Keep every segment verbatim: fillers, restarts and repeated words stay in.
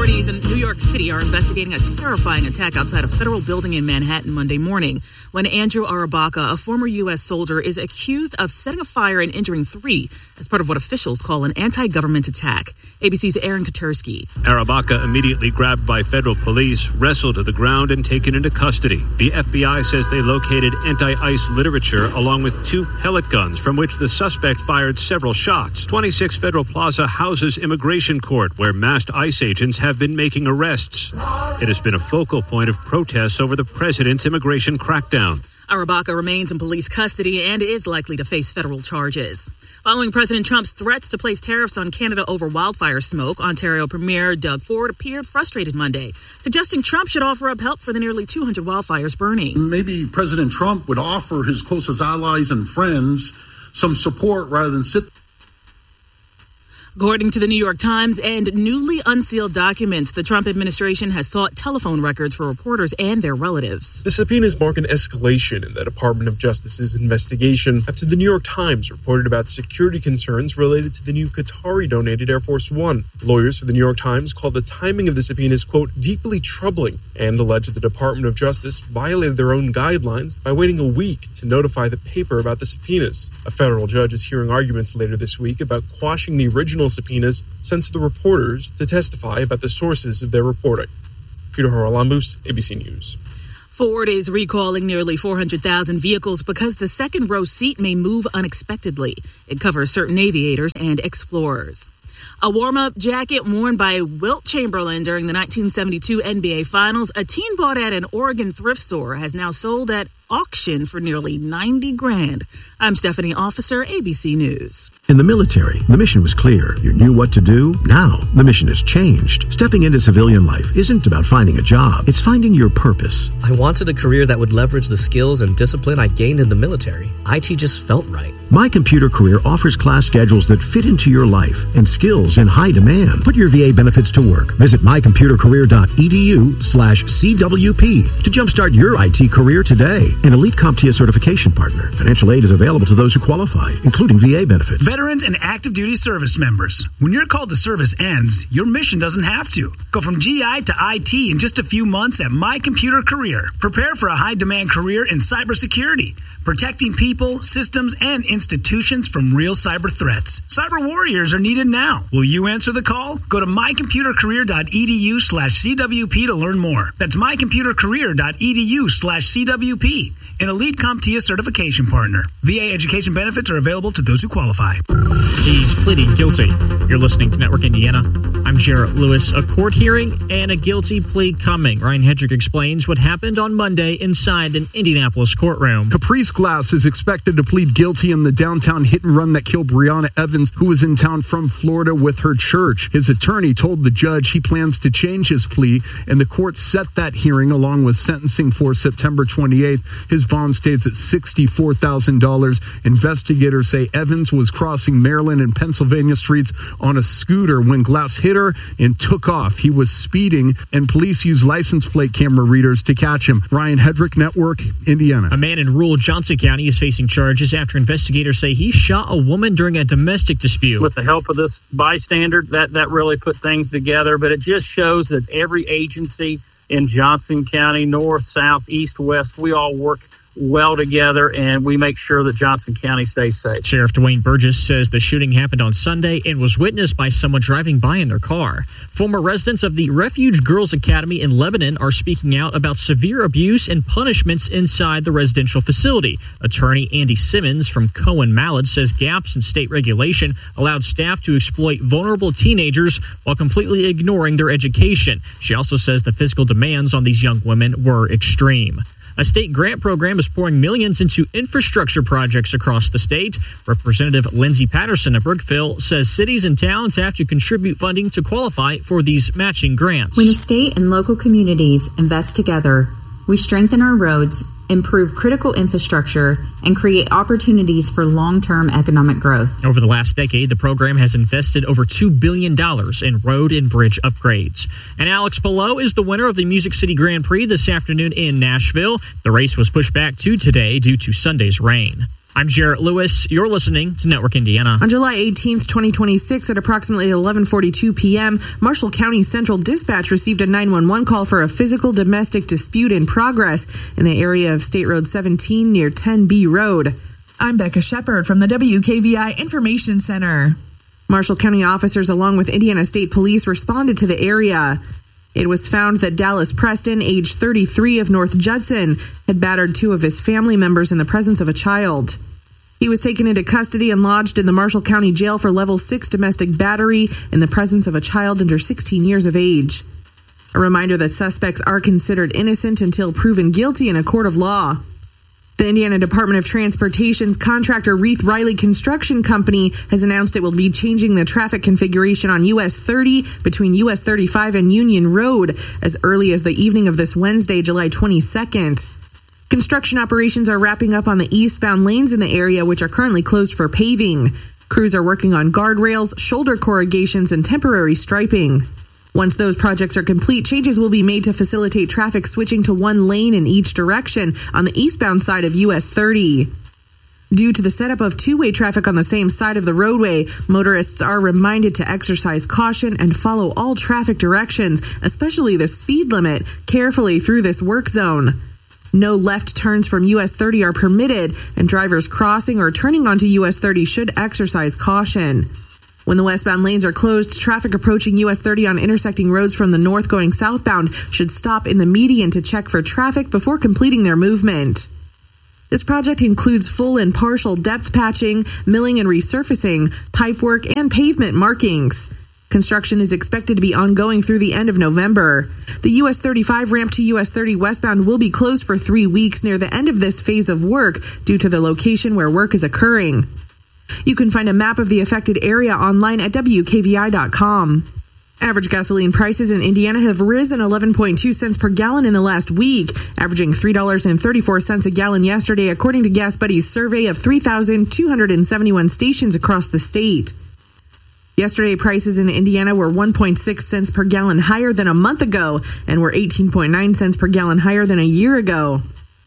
Authorities in New York City are investigating a terrifying attack outside a federal building in Manhattan Monday morning when Andrew Arabaka, a former U S soldier, is accused of setting a fire and injuring three as part of what officials call an anti-government attack. A B C's Aaron Katersky. Arabaka, immediately grabbed by federal police, wrestled to the ground and taken into custody. The F B I says they located anti-ICE literature along with two pellet guns from which the suspect fired several shots. twenty-six Federal Plaza houses immigration court where masked ICE agents have been making arrests. It has been a focal point of protests over the president's immigration crackdown. Arabaka remains in police custody and is likely to face federal charges. Following President Trump's threats to place tariffs on Canada over wildfire smoke, Ontario Premier Doug Ford appeared frustrated Monday, suggesting Trump should offer up help for the nearly two hundred wildfires burning. Maybe President Trump would offer his closest allies and friends some support rather than sit. According to the New York Times and newly unsealed documents, the Trump administration has sought telephone records for reporters and their relatives. The subpoenas mark an escalation in the Department of Justice's investigation after the New York Times reported about security concerns related to the new Qatari-donated Air Force One. Lawyers for the New York Times called the timing of the subpoenas, quote, deeply troubling, and alleged the Department of Justice violated their own guidelines by waiting a week to notify the paper about the subpoenas. A federal judge is hearing arguments later this week about quashing the original subpoenas sent to the reporters to testify about the sources of their reporting. Peter Haralambous, A B C News. Ford is recalling nearly four hundred thousand vehicles because the second row seat may move unexpectedly. It covers certain aviators and explorers. A warm-up jacket worn by Wilt Chamberlain during the nineteen seventy-two N B A Finals, a teen bought at an Oregon thrift store, has now sold at auction for nearly ninety grand. I'm Stephanie Officer, A B C News. In the military, the mission was clear. You knew what to do. Now, the mission has changed. Stepping into civilian life isn't about finding a job. It's finding your purpose. I wanted a career that would leverage the skills and discipline I gained in the military. I T just felt right. My Computer Career offers class schedules that fit into your life and skills in high demand. Put your V A benefits to work. Visit mycomputercareer.edu slash CWP to jumpstart your I T career today. An Elite CompTIA certification partner. Financial aid is available to those who qualify, including V A benefits. Veterans and active duty service members. When your call to service ends, your mission doesn't have to. Go from G I to I T in just a few months at My Computer Career. Prepare for a high-demand career in cybersecurity, protecting people, systems, and institutions from real cyber threats. Cyber warriors are needed now. Will you answer the call? Go to mycomputercareer.edu slash CWP to learn more. That's mycomputercareer.edu slash CWP. An Elite CompTIA certification partner. V A education benefits are available to those who qualify. He's pleading guilty. You're listening to Network Indiana. I'm Jarrett Lewis. A court hearing and a guilty plea coming. Ryan Hedrick explains what happened on Monday inside an Indianapolis courtroom. Caprice Glass is expected to plead guilty in the downtown hit and run that killed Breonna Evans, who was in town from Florida with her church. His attorney told the judge he plans to change his plea, and the court set that hearing along with sentencing for September twenty-eighth. His bond stays at sixty-four thousand dollars. Investigators say Evans was crossing Maryland and Pennsylvania streets on a scooter when Glass hit her and took off. He was speeding, and police used license plate camera readers to catch him. Ryan Hedrick, Network, Indiana. A man in rural Johnson County is facing charges after investigators say he shot a woman during a domestic dispute. With the help of this bystander, that, that really put things together, but it just shows that every agency in Johnson County, north, south, east, west, we all work well together, and we make sure that Johnson County stays safe. Sheriff Dwayne Burgess says the shooting happened on Sunday and was witnessed by someone driving by in their car. Former residents of the Refuge Girls Academy in Lebanon are speaking out about severe abuse and punishments inside the residential facility. Attorney Andy Simmons from Cohen Mallard says gaps in state regulation allowed staff to exploit vulnerable teenagers while completely ignoring their education. She also says the physical demands on these young women were extreme. A state grant program is pouring millions into infrastructure projects across the state. Representative Lindsey Patterson of Brookville says cities and towns have to contribute funding to qualify for these matching grants. When the state and local communities invest together, we strengthen our roads, improve critical infrastructure, and create opportunities for long-term economic growth. Over the last decade, the program has invested over two billion dollars in road and bridge upgrades. And Alex Palou is the winner of the Music City Grand Prix this afternoon in Nashville. The race was pushed back to today due to Sunday's rain. I'm Jarrett Lewis. You're listening to Network Indiana. On July eighteenth, twenty twenty-six, at approximately eleven forty-two p.m., Marshall County Central Dispatch received a nine one one call for a physical domestic dispute in progress in the area of State Road seventeen near ten B Road. I'm Becca Shepard from the W K V I Information Center. Marshall County officers, along with Indiana State Police, responded to the area. It was found that Dallas Preston, age thirty-three, of North Judson, had battered two of his family members in the presence of a child. He was taken into custody and lodged in the Marshall County Jail for level six domestic battery in the presence of a child under sixteen years of age. A reminder that suspects are considered innocent until proven guilty in a court of law. The Indiana Department of Transportation's contractor Reith Riley Construction Company has announced it will be changing the traffic configuration on U S thirty between U S thirty-five and Union Road as early as the evening of this Wednesday, July twenty-second. Construction operations are wrapping up on the eastbound lanes in the area, which are currently closed for paving. Crews are working on guardrails, shoulder corrugations, and temporary striping. Once those projects are complete, changes will be made to facilitate traffic switching to one lane in each direction on the eastbound side of U S thirty. Due to the setup of two-way traffic on the same side of the roadway, motorists are reminded to exercise caution and follow all traffic directions, especially the speed limit, carefully through this work zone. No left turns from U S thirty are permitted, and drivers crossing or turning onto U S thirty should exercise caution. When the westbound lanes are closed, traffic approaching U S thirty on intersecting roads from the north going southbound should stop in the median to check for traffic before completing their movement. This project includes full and partial depth patching, milling and resurfacing, pipe work, and pavement markings. Construction is expected to be ongoing through the end of November. The U S thirty-five ramp to U S thirty westbound will be closed for three weeks near the end of this phase of work due to the location where work is occurring. You can find a map of the affected area online at W K V I dot com. Average gasoline prices in Indiana have risen eleven point two cents per gallon in the last week, averaging three dollars and thirty-four cents a gallon yesterday, according to Gas Buddy's survey of three thousand two hundred seventy-one stations across the state. Yesterday, prices in Indiana were one point six cents per gallon higher than a month ago and were eighteen point nine cents per gallon higher than a year ago.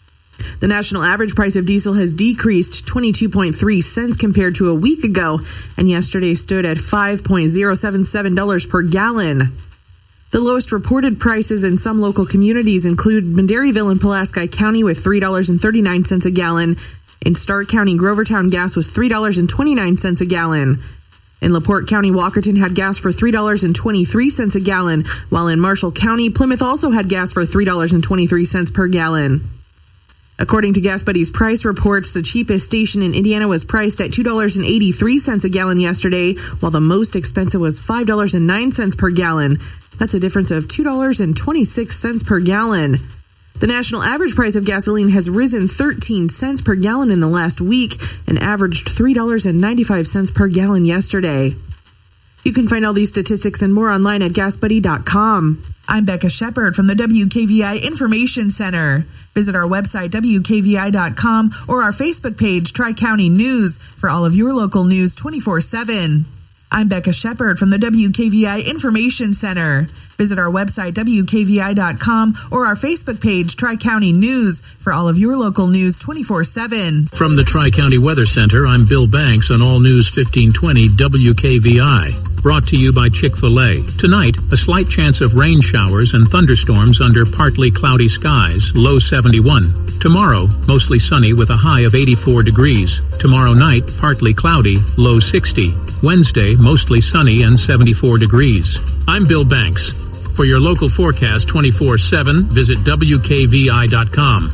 The national average price of diesel has decreased twenty-two point three cents compared to a week ago, and yesterday stood at five point zero seven seven dollars per gallon. The lowest reported prices in some local communities include Mandaryville and Pulaski County with three dollars and thirty-nine cents a gallon. In Stark County, Grovertown gas was three dollars and twenty-nine cents a gallon. In LaPorte County, Walkerton had gas for three dollars and twenty-three cents a gallon, while in Marshall County, Plymouth also had gas for three dollars and twenty-three cents per gallon. According to Gas Buddy's price reports, the cheapest station in Indiana was priced at two dollars and eighty-three cents a gallon yesterday, while the most expensive was five dollars and nine cents per gallon. That's a difference of two dollars and twenty-six cents per gallon. The national average price of gasoline has risen thirteen cents per gallon in the last week and averaged three dollars and ninety-five cents per gallon yesterday. You can find all these statistics and more online at gas buddy dot com. I'm Becca Shepard from the W K V I Information Center. Visit our website, W K V I dot com, or our Facebook page, Tri-County News, for all of your local news twenty-four seven. I'm Becca Shepard from the W K V I Information Center. Visit our website, W K V I dot com, or our Facebook page, Tri-County News, for all of your local news twenty-four seven. From the Tri-County Weather Center, I'm Bill Banks on All News fifteen twenty W K V I. Brought to you by Chick-fil-A. Tonight, a slight chance of rain showers and thunderstorms under partly cloudy skies, low seventy-one. Tomorrow, mostly sunny with a high of eighty-four degrees. Tomorrow night, partly cloudy, low sixty. Wednesday, mostly sunny and seventy-four degrees. I'm Bill Banks. For your local forecast twenty-four seven, visit W K V I dot com.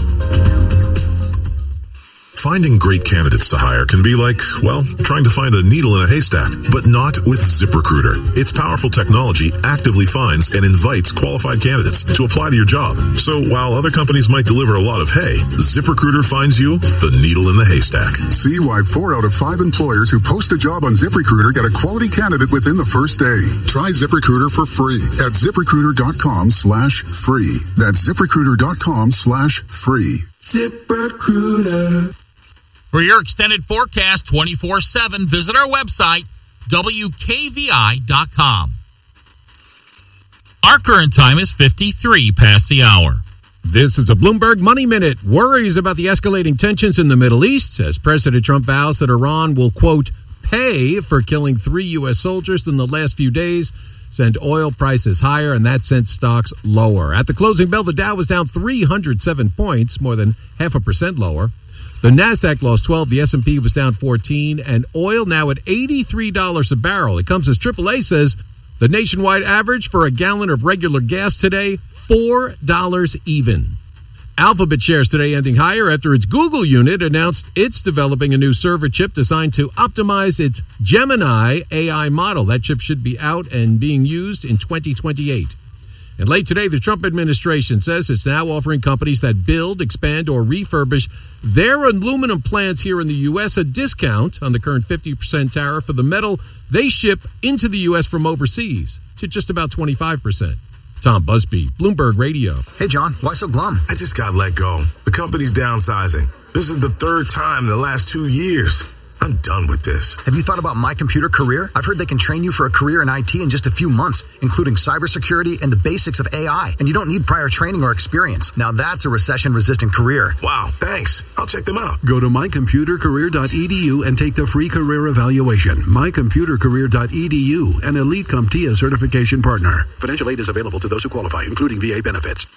Finding great candidates to hire can be like, well, trying to find a needle in a haystack, but not with ZipRecruiter. Its powerful technology actively finds and invites qualified candidates to apply to your job. So while other companies might deliver a lot of hay, ZipRecruiter finds you the needle in the haystack. See why four out of five employers who post a job on ZipRecruiter get a quality candidate within the first day. Try ZipRecruiter for free at ZipRecruiter.com slash free. That's ZipRecruiter.com slash free. ZipRecruiter. For your extended forecast twenty-four seven, visit our website, W K V I dot com. Our current time is fifty-three past the hour. This is a Bloomberg Money Minute. Worries about the escalating tensions in the Middle East as President Trump vows that Iran will, quote, pay for killing three U S soldiers in the last few days, send oil prices higher, and that sent stocks lower. At the closing bell, the Dow was down three hundred seven points, more than half a percent lower. The Nasdaq lost twelve, the S and P was down fourteen, and oil now at eighty-three dollars a barrel. It comes as triple A says the nationwide average for a gallon of regular gas today, four dollars even. Alphabet shares today ending higher after its Google unit announced it's developing a new server chip designed to optimize its Gemini A I model. That chip should be out and being used in twenty twenty-eight. And late today, the Trump administration says it's now offering companies that build, expand, or refurbish their aluminum plants here in the U S a discount on the current fifty percent tariff for the metal they ship into the U S from overseas to just about twenty-five percent. Tom Busby, Bloomberg Radio. Hey, John, why so glum? I just got let go. The company's downsizing. This is the third time in the last two years. I'm done with this. Have you thought about My Computer Career? I've heard they can train you for a career in I T in just a few months, including cybersecurity and the basics of A I. And you don't need prior training or experience. Now that's a recession-resistant career. Wow, thanks. I'll check them out. Go to my computer career dot e d u and take the free career evaluation. my computer career dot e d u, an Elite CompTIA certification partner. Financial aid is available to those who qualify, including V A benefits.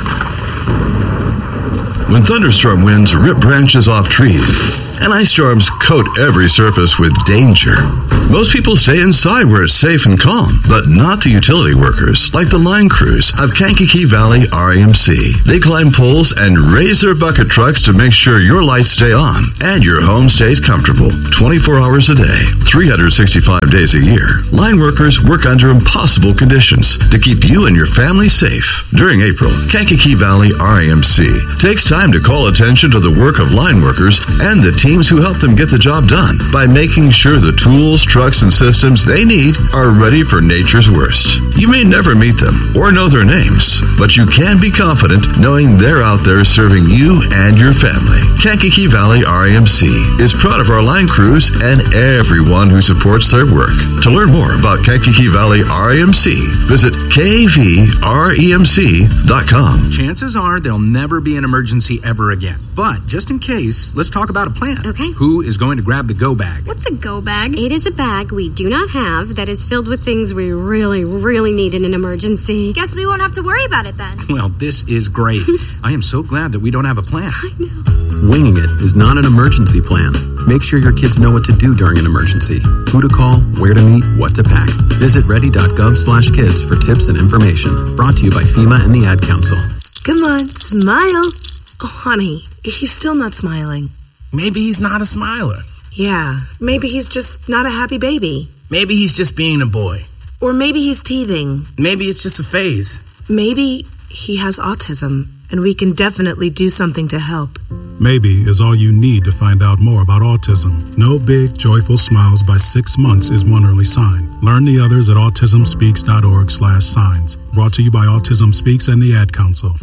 When thunderstorm winds rip branches off trees and ice storms coat every surface with danger, most people stay inside where it's safe and calm, but not the utility workers, like the line crews of Kankakee Valley R E M C. They climb poles and raise their bucket trucks to make sure your lights stay on and your home stays comfortable twenty-four hours a day, three hundred sixty-five days a year. Line workers work under impossible conditions to keep you and your family safe. During April, Kankakee Valley R E M C takes time to call attention to the work of line workers and the teams who help them get the job done by making sure the tools, trucks, and systems they need are ready for nature's worst. You may never meet them or know their names, but you can be confident knowing they're out there serving you and your family. Kankakee Valley R E M C is proud of our line crews and everyone who supports their work. To learn more about Kankakee Valley R E M C, visit k v r e m c dot com. Chances are there'll never be an emergency ever again. But just in case, let's talk about a plan. Okay. Who is going to grab the go bag? What's a go bag? It is a bag we do not have that is filled with things we really, really need in an emergency. Guess we won't have to worry about it then. Well, this is great. I am so glad that we don't have a plan. I know. Winging it is not an emergency plan. Make sure your kids know what to do during an emergency. Who to call, where to meet, what to pack. Visit ready.gov slash kids for tips and information. Brought to you by FEMA and the Ad Council. Come on, smile. Oh, honey, he's still not smiling. Maybe he's not a smiler. Yeah, maybe he's just not a happy baby. Maybe he's just being a boy. Or maybe he's teething. Maybe it's just a phase. Maybe he has autism, and we can definitely do something to help. Maybe is all you need to find out more about autism. No big, joyful smiles by six months is one early sign. Learn the others at autism speaks dot org slash signs. Brought to you by Autism Speaks and the Ad Council.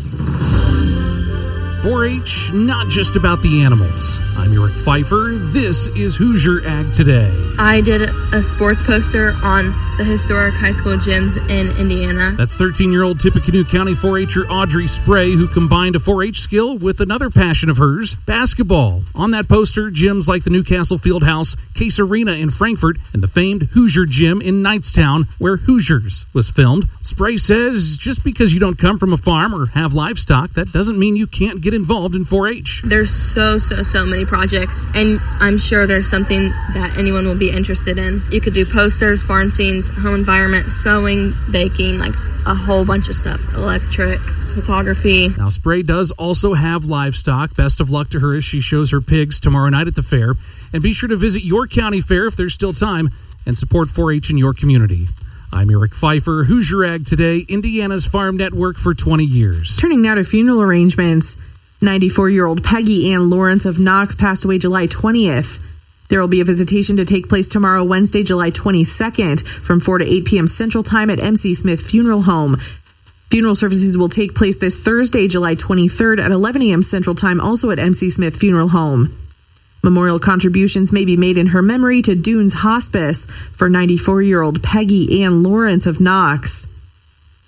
four H, not just about the animals. I'm Eric Pfeiffer. This is Hoosier Ag Today. I did a sports poster on the historic high school gyms in Indiana. That's thirteen-year-old Tippecanoe County four H'er Audrey Spray, who combined a four H skill with another passion of hers, basketball. On that poster, gyms like the Newcastle Fieldhouse, Case Arena in Frankfort, and the famed Hoosier Gym in Knightstown, where Hoosiers was filmed. Spray says just because you don't come from a farm or have livestock, that doesn't mean you can't get involved in four H. There's so, so, so many projects, and I'm sure there's something that anyone will be interested in. You could do posters, farm scenes, home environment, sewing, baking, like a whole bunch of stuff, electric, photography. Now, Spray does also have livestock. Best of luck to her as she shows her pigs tomorrow night at the fair. And be sure to visit your county fair if there's still time and support four H in your community. I'm Eric Pfeiffer, Hoosier Ag Today, Indiana's farm network for twenty years. Turning now to funeral arrangements. ninety-four-year-old Peggy Ann Lawrence of Knox passed away July twentieth. There will be a visitation to take place tomorrow, Wednesday, July twenty-second, from four to eight p.m. Central Time at M C Smith Funeral Home. Funeral services will take place this Thursday, July twenty-third at eleven a.m. Central Time, also at M C Smith Funeral Home. Memorial contributions may be made in her memory to Dunes Hospice for ninety-four-year-old Peggy Ann Lawrence of Knox.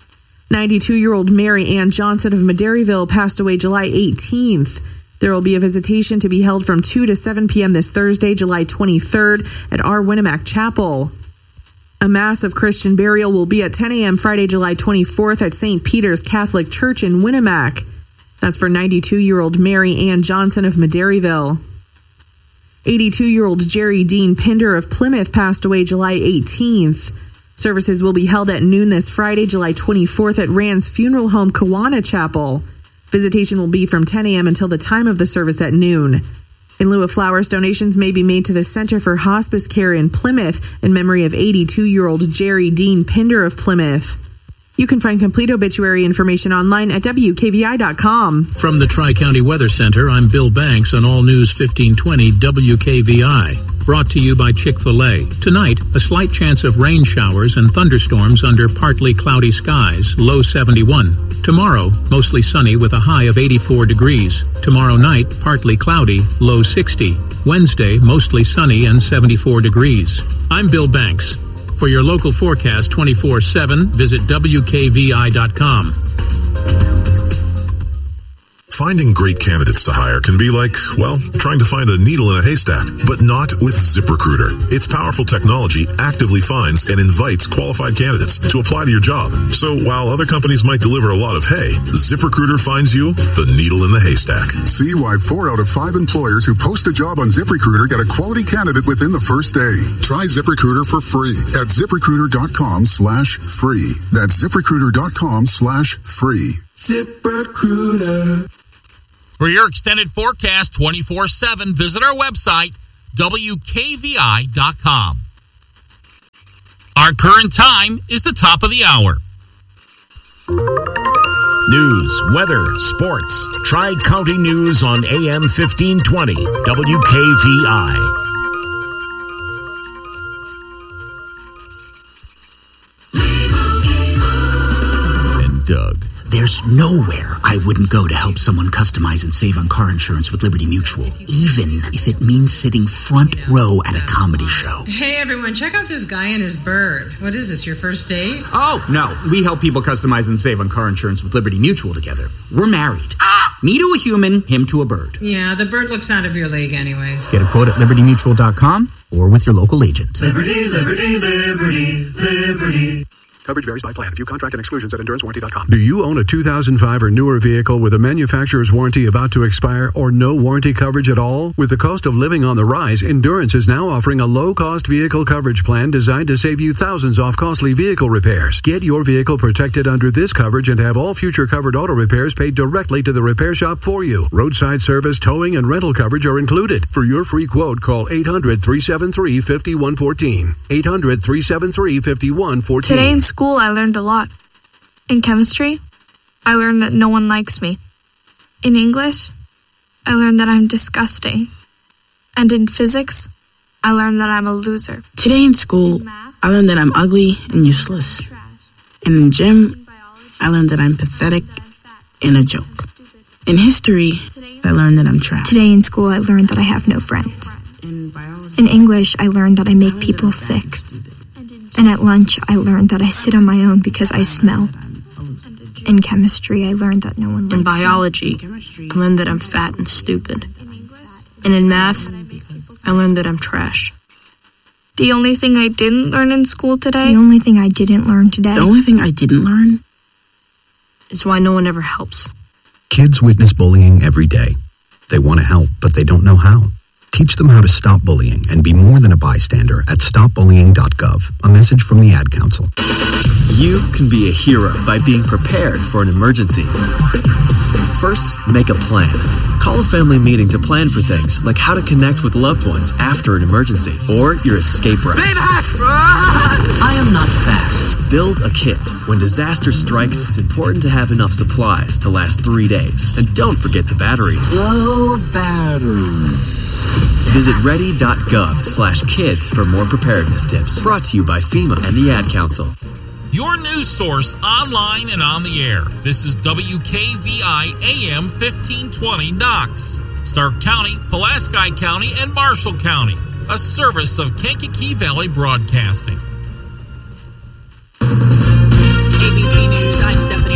ninety-two-year-old Mary Ann Johnson of Madairyville passed away July eighteenth. There will be a visitation to be held from two to seven p.m. this Thursday, July twenty-third at our Winnemac Chapel. A mass of Christian burial will be at ten a.m. Friday, July twenty-fourth at Saint Peter's Catholic Church in Winnemac. That's for ninety-two-year-old Mary Ann Johnson of Madairyville. eighty-two-year-old Jerry Dean Pinder of Plymouth passed away July eighteenth. Services will be held at noon this Friday, July twenty-fourth at Rand's Funeral Home, Kiwanis Chapel. Visitation will be from ten a.m. until the time of the service at noon. In lieu of flowers, donations may be made to the Center for Hospice Care in Plymouth in memory of eighty-two-year-old Jerry Dean Pinder of Plymouth. You can find complete obituary information online at W K V I dot com. From the Tri-County Weather Center, I'm Bill Banks on All News fifteen twenty W K V I. Brought to you by Chick-fil-A. Tonight, a slight chance of rain showers and thunderstorms under partly cloudy skies, low seventy-one. Tomorrow, mostly sunny with a high of eighty-four degrees. Tomorrow night, partly cloudy, low sixty. Wednesday, mostly sunny and seventy-four degrees. I'm Bill Banks. For your local forecast twenty-four seven, visit W K V I dot com. Finding great candidates to hire can be like, well, trying to find a needle in a haystack, but not with ZipRecruiter. Its powerful technology actively finds and invites qualified candidates to apply to your job. So while other companies might deliver a lot of hay, ZipRecruiter finds you the needle in the haystack. See why four out of five employers who post a job on ZipRecruiter get a quality candidate within the first day. Try ZipRecruiter for free at ZipRecruiter.com slash free. That's ZipRecruiter.com slash free. ZipRecruiter. For your extended forecast twenty-four seven, visit our website, W K V I dot com. Our current time is the top of the hour. News, weather, sports. Tri-County News on A M fifteen twenty, W K V I. Doug. There's nowhere I wouldn't go to help someone customize and save on car insurance with Liberty Mutual, even if it means sitting front row at a comedy show. Hey everyone, check out this guy and his bird. What is this, your first date? Oh, no. We help people customize and save on car insurance with Liberty Mutual together. We're married. Ah! Me to a human, him to a bird. Yeah, the bird looks out of your league anyways. Get a quote at Liberty Mutual dot com or with your local agent. Liberty, Liberty, Liberty, Liberty. Coverage varies by plan. View contract and exclusions at endurance warranty dot com. Do you own a two thousand five or newer vehicle with a manufacturer's warranty about to expire or no warranty coverage at all? With the cost of living on the rise, Endurance is now offering a low-cost vehicle coverage plan designed to save you thousands off costly vehicle repairs. Get your vehicle protected under this coverage and have all future covered auto repairs paid directly to the repair shop for you. Roadside service, towing, and rental coverage are included. For your free quote, call eight hundred, three seven three, five one one four. eight hundred, three seven three, five one one four. Today in school, I learned a lot. In chemistry, I learned that no one likes me. In English, I learned that I'm disgusting. And in physics, I learned that I'm a loser. Today in school, I learned that I'm ugly and useless. And in gym, I learned that I'm pathetic and a joke. In history, I learned that I'm trash. Today in school, I learned that I have no friends. In English, I learned that I make people sick. And at lunch, I learned that I sit on my own because I smell. In chemistry, I learned that no one likes me. In biology, I learned that I'm fat and stupid. And in math, I learned that I'm trash. The only thing I didn't learn in school today? The only thing I didn't learn today? The only thing I didn't learn? Is why no one ever helps. Kids witness bullying every day. They want to help, but they don't know how. Teach them how to stop bullying and be more than a bystander at stop bullying dot gov. A message from the Ad Council. You can be a hero by being prepared for an emergency. First, make a plan. Call a family meeting to plan for things like how to connect with loved ones after an emergency or your escape route. I am not fast. Build a kit. When disaster strikes, it's important to have enough supplies to last three days. And don't forget the batteries. Low battery. Visit ready.gov slash kids for more preparedness tips. Brought to you by FEMA and the Ad Council. Your news source online and on the air. This is W K V I A M fifteen twenty Knox, Stark County, Pulaski County, and Marshall County. A service of Kankakee Valley Broadcasting. A B C News, I'm Stephanie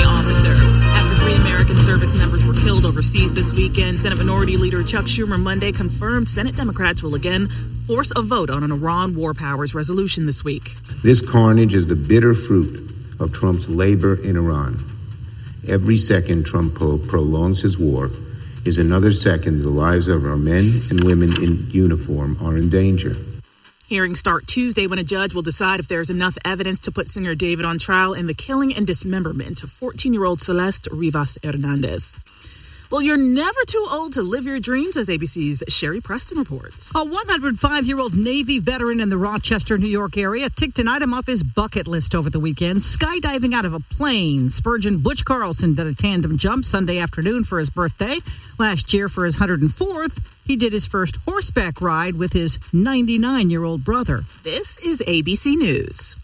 weekend. Senate Minority Leader Chuck Schumer Monday confirmed Senate Democrats will again force a vote on an Iran war powers resolution this week. This carnage is the bitter fruit of Trump's labor in Iran. Every second Trump pro- prolongs his war is another second the lives of our men and women in uniform are in danger. Hearings start Tuesday when a judge will decide if there's enough evidence to put singer David on trial in the killing and dismemberment of fourteen-year-old Celeste Rivas Hernandez. Well, you're never too old to live your dreams, as A B C's Sherry Preston reports. A one hundred five-year-old Navy veteran in the Rochester, New York area ticked an item off his bucket list over the weekend, skydiving out of a plane. Spurgeon Butch Carlson did a tandem jump Sunday afternoon for his birthday. Last year, for his one hundred fourth, he did his first horseback ride with his ninety-nine-year-old brother. This is A B C News.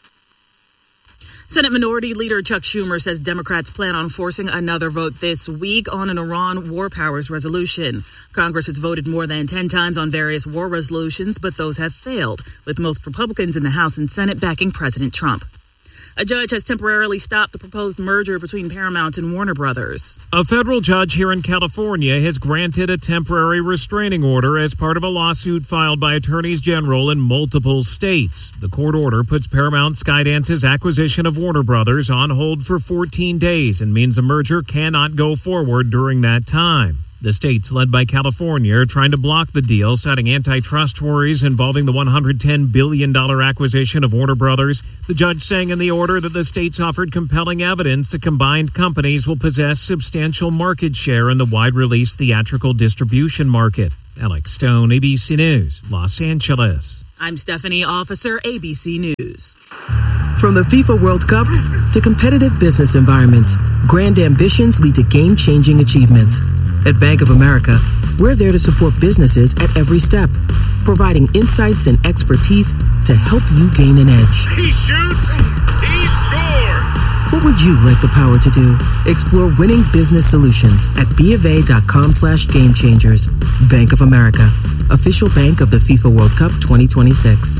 Senate Minority Leader Chuck Schumer says Democrats plan on forcing another vote this week on an Iran war powers resolution. Congress has voted more than ten times on various war resolutions, but those have failed, with most Republicans in the House and Senate backing President Trump. A judge has temporarily stopped the proposed merger between Paramount and Warner Brothers. A federal judge here in California has granted a temporary restraining order as part of a lawsuit filed by attorneys general in multiple states. The court order puts Paramount Skydance's acquisition of Warner Brothers on hold for fourteen days and means the merger cannot go forward during that time. The states, led by California, are trying to block the deal, citing antitrust worries involving the one hundred ten billion dollars acquisition of Warner Brothers. The judge saying in the order that the states offered compelling evidence the combined companies will possess substantial market share in the wide-release theatrical distribution market. Alex Stone, A B C News, Los Angeles. I'm Stephanie Officer, A B C News. From the FIFA World Cup to competitive business environments, grand ambitions lead to game-changing achievements. At Bank of America, we're there to support businesses at every step, providing insights and expertise to help you gain an edge. He shoots, he scores! What would you like the power to do? Explore winning business solutions at BofA.com slash game changers. Bank of America, official bank of the FIFA World Cup twenty twenty-six.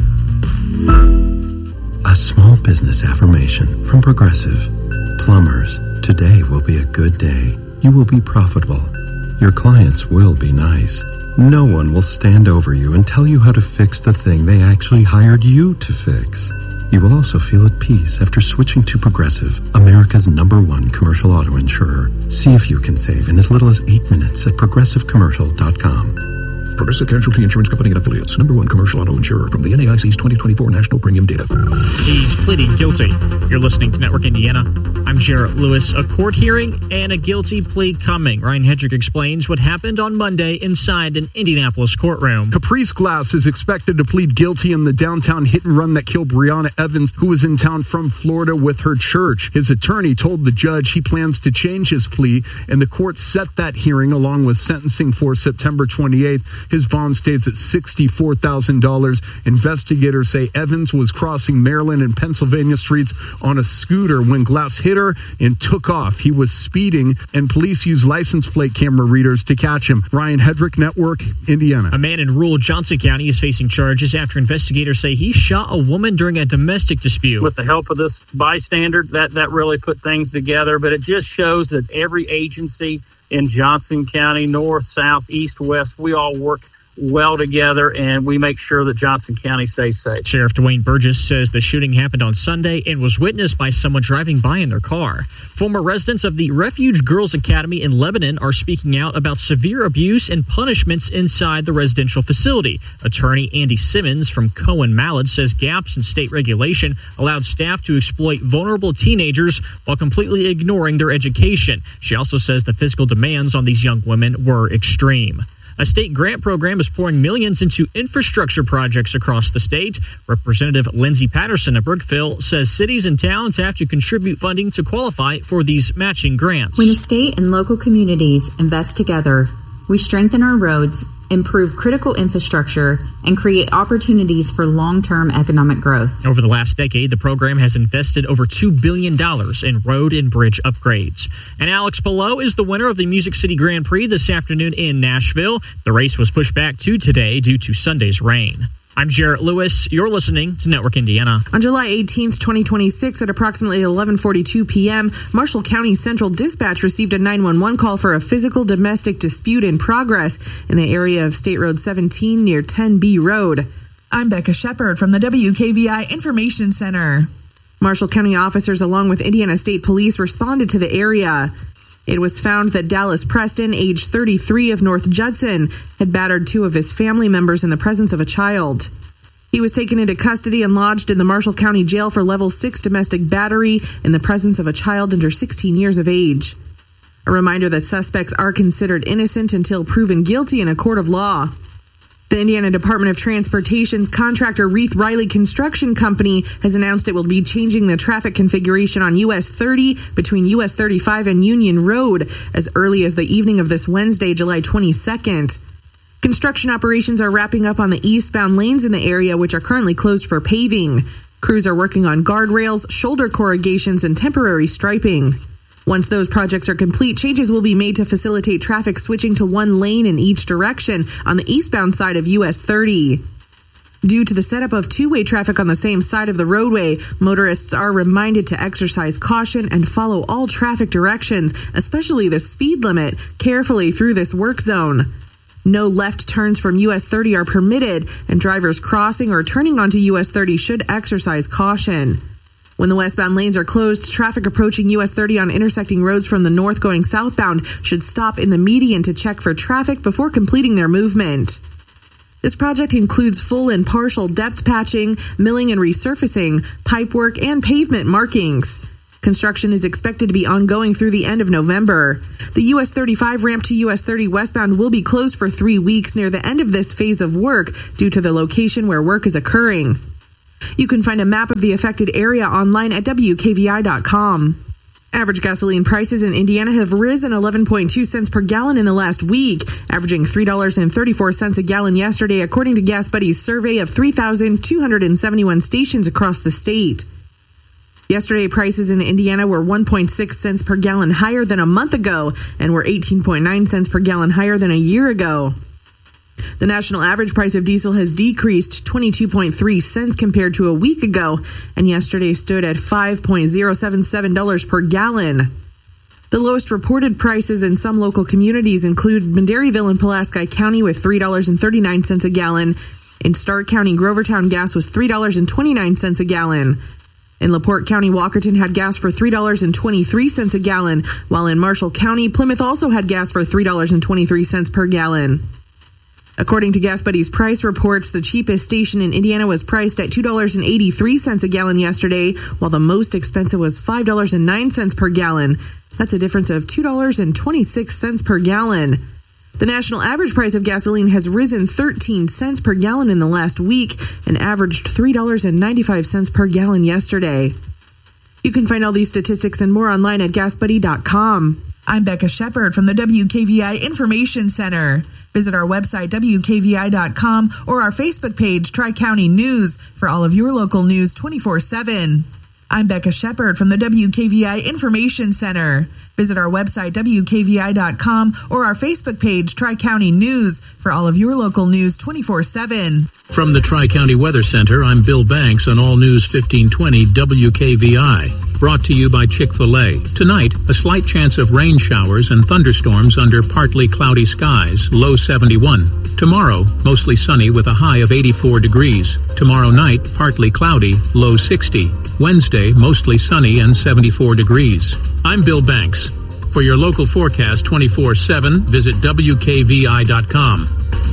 A small business affirmation from Progressive. Plumbers, today will be a good day. You will be profitable. Your clients will be nice. No one will stand over you and tell you how to fix the thing they actually hired you to fix. You will also feel at peace after switching to Progressive, America's number one commercial auto insurer. See if you can save in as little as eight minutes at progressive commercial dot com. Progressive Casualty Insurance Company and Affiliates. Number one commercial auto insurer from the N A I C's twenty twenty-four National Premium Data. He's pleading guilty. You're listening to Network Indiana. I'm Jarrett Lewis. A court hearing and a guilty plea coming. Ryan Hedrick explains what happened on Monday inside an Indianapolis courtroom. Caprice Glass is expected to plead guilty in the downtown hit and run that killed Breonna Evans, who was in town from Florida with her church. His attorney told the judge he plans to change his plea, and the court set that hearing along with sentencing for September twenty-eighth. His bond stays at sixty-four thousand dollars. Investigators say Evans was crossing Maryland and Pennsylvania streets on a scooter when Glass hit her and took off. He was speeding, and police used license plate camera readers to catch him. Ryan Hedrick, Network, Indiana. A man in rural Johnson County is facing charges after investigators say he shot a woman during a domestic dispute. With the help of this bystander, that, that really put things together, but it just shows that every agency in Johnson County, north, south, east, west, we all work well together, and we make sure that Johnson County stays safe. Sheriff Dwayne Burgess says the shooting happened on Sunday and was witnessed by someone driving by in their car. Former residents of the Refuge Girls Academy in Lebanon are speaking out about severe abuse and punishments inside the residential facility. Attorney Andy Simmons from Cohen Mallard says gaps in state regulation allowed staff to exploit vulnerable teenagers while completely ignoring their education. She also says the physical demands on these young women were extreme. A state grant program is pouring millions into infrastructure projects across the state. Representative Lindsey Patterson of Brookville says cities and towns have to contribute funding to qualify for these matching grants. When the state and local communities invest together, we strengthen our roads, improve critical infrastructure, and create opportunities for long-term economic growth. Over the last decade, the program has invested over two billion dollars in road and bridge upgrades. And Alex Palou is the winner of the Music City Grand Prix this afternoon in Nashville. The race was pushed back to today due to Sunday's rain. I'm Jarrett Lewis. You're listening to Network Indiana. On July eighteenth, twenty twenty-six, at approximately eleven forty-two p.m., Marshall County Central Dispatch received a nine one one call for a physical domestic dispute in progress in the area of State Road seventeen near ten B Road. I'm Becca Shepard from the W K V I Information Center. Marshall County officers, along with Indiana State Police, responded to the area. It was found that Dallas Preston, age thirty-three, of North Judson, had battered two of his family members in the presence of a child. He was taken into custody and lodged in the Marshall County Jail for level six domestic battery in the presence of a child under sixteen years of age. A reminder that suspects are considered innocent until proven guilty in a court of law. The Indiana Department of Transportation's contractor Reith Riley Construction Company has announced it will be changing the traffic configuration on U S thirty between U S thirty-five and Union Road as early as the evening of this Wednesday, July twenty-second. Construction operations are wrapping up on the eastbound lanes in the area, which are currently closed for paving. Crews are working on guardrails, shoulder corrugations, and temporary striping. Once those projects are complete, changes will be made to facilitate traffic switching to one lane in each direction on the eastbound side of U S thirty. Due to the setup of two-way traffic on the same side of the roadway, motorists are reminded to exercise caution and follow all traffic directions, especially the speed limit, carefully through this work zone. No left turns from U S thirty are permitted, and drivers crossing or turning onto U S thirty should exercise caution. When the westbound lanes are closed, traffic approaching U S thirty on intersecting roads from the north going southbound should stop in the median to check for traffic before completing their movement. This project includes full and partial depth patching, milling and resurfacing, pipework, and pavement markings. Construction is expected to be ongoing through the end of November. The U S thirty-five ramp to U S thirty westbound will be closed for three weeks near the end of this phase of work due to the location where work is occurring. You can find a map of the affected area online at W K V I dot com. Average gasoline prices in Indiana have risen eleven point two cents per gallon in the last week, averaging three dollars and thirty-four cents a gallon yesterday, according to Gas Buddy's survey of three thousand two hundred seventy-one stations across the state. Yesterday, prices in Indiana were one point six cents per gallon higher than a month ago and were eighteen point nine cents per gallon higher than a year ago. The national average price of diesel has decreased twenty-two point three cents compared to a week ago, and yesterday stood at five point zero seven seven dollars per gallon. The lowest reported prices in some local communities include Mandaryville and Pulaski County with three dollars and thirty-nine cents a gallon. In Stark County, Grovertown gas was three dollars and twenty-nine cents a gallon. In LaPorte County, Walkerton had gas for three dollars and twenty-three cents a gallon, while in Marshall County, Plymouth also had gas for three dollars and twenty-three cents per gallon. According to Gas Buddy's price reports, the cheapest station in Indiana was priced at two dollars and eighty-three cents a gallon yesterday, while the most expensive was five dollars and nine cents per gallon. That's a difference of two dollars and twenty-six cents per gallon. The national average price of gasoline has risen thirteen cents per gallon in the last week and averaged three dollars and ninety-five cents per gallon yesterday. You can find all these statistics and more online at gas buddy dot com. I'm Becca Shepard from the W K V I Information Center. Visit our website, W K V I dot com, or our Facebook page, Tri-County News, for all of your local news twenty-four seven. I'm Becca Shepard from the W K V I Information Center. Visit our website, W K V I dot com, or our Facebook page, Tri-County News, for all of your local news twenty-four seven. From the Tri-County Weather Center, I'm Bill Banks on All News fifteen twenty W K V I. Brought to you by Chick-fil-A. Tonight, a slight chance of rain showers and thunderstorms under partly cloudy skies, low seventy-one. Tomorrow, mostly sunny with a high of eighty-four degrees. Tomorrow night, partly cloudy, low sixty. Wednesday, mostly sunny and seventy-four degrees. I'm Bill Banks. For your local forecast twenty-four seven, visit W K V I dot com.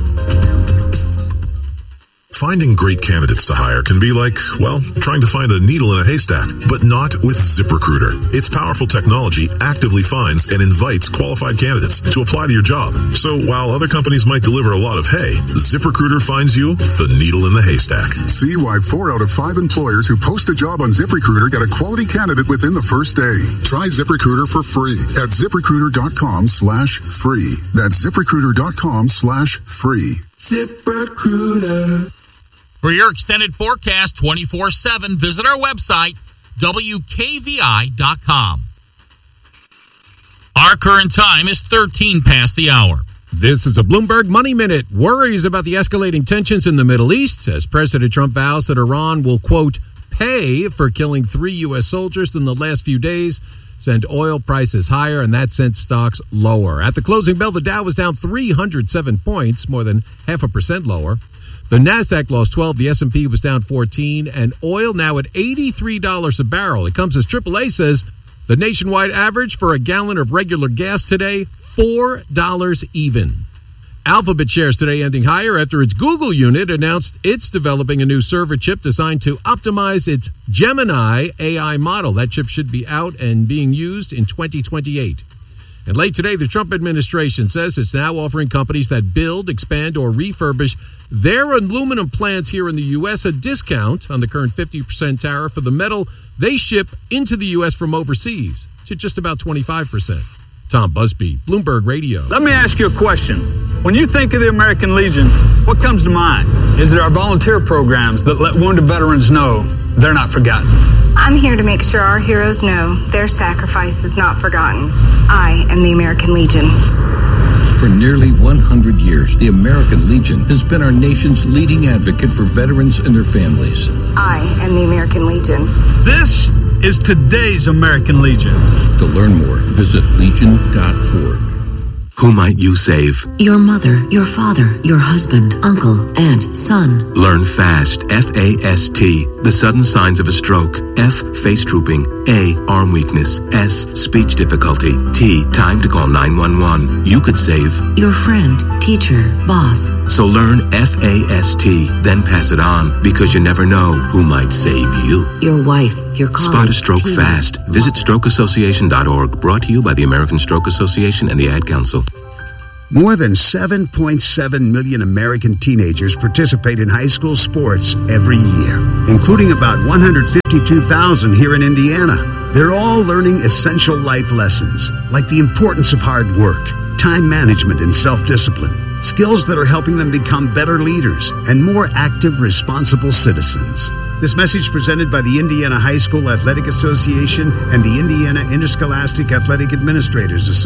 Finding great candidates to hire can be like, well, trying to find a needle in a haystack, but not with ZipRecruiter. Its powerful technology actively finds and invites qualified candidates to apply to your job. So while other companies might deliver a lot of hay, ZipRecruiter finds you the needle in the haystack. See why four out of five employers who post a job on ZipRecruiter get a quality candidate within the first day. Try ZipRecruiter for free at ZipRecruiter.com slash free. That's ZipRecruiter.com slash free. ZipRecruiter. For your extended forecast twenty-four seven, visit our website, W K V I dot com. Our current time is thirteen past the hour. This is a Bloomberg Money Minute. Worries about the escalating tensions in the Middle East as President Trump vows that Iran will, quote, pay for killing three U S soldiers in the last few days, sent oil prices higher, and that sent stocks lower. At the closing bell, the Dow was down three hundred seven points, more than half a percent lower. The Nasdaq lost twelve, the S and P was down fourteen, and oil now at eighty-three dollars a barrel. It comes as triple A says the nationwide average for a gallon of regular gas today, four dollars even. Alphabet shares today ending higher after its Google unit announced it's developing a new server chip designed to optimize its Gemini A I model. That chip should be out and being used in twenty twenty-eight. And late today, the Trump administration says it's now offering companies that build, expand, or refurbish their aluminum plants here in the U S a discount on the current fifty percent tariff for the metal they ship into the U S from overseas to just about twenty-five percent. Tom Busby, Bloomberg Radio. Let me ask you a question. When you think of the American Legion, what comes to mind? Is it our volunteer programs that let wounded veterans know they're not forgotten? I'm here to make sure our heroes know their sacrifice is not forgotten. I am the American Legion. For nearly one hundred years, the American Legion has been our nation's leading advocate for veterans and their families. I am the American Legion. This is today's American Legion. To learn more, visit legion dot org. Who might you save? Your mother, your father, your husband, uncle, aunt, son. Learn FAST, F A S T, the sudden signs of a stroke. F, face drooping. A, arm weakness. S, speech difficulty. T, time to call nine one one. You could save your friend, teacher, boss. So learn F A S T, then pass it on, because you never know who might save you. Your wife, your colleague. Spot a stroke team. fast. Visit stroke association dot org, brought to you by the American Stroke Association and the Ad Council. More than seven point seven million American teenagers participate in high school sports every year, including about one hundred fifty-two thousand here in Indiana. They're all learning essential life lessons, like the importance of hard work, time management, and self-discipline, skills that are helping them become better leaders and more active, responsible citizens. This message presented by the Indiana High School Athletic Association and the Indiana Interscholastic Athletic Administrators Association.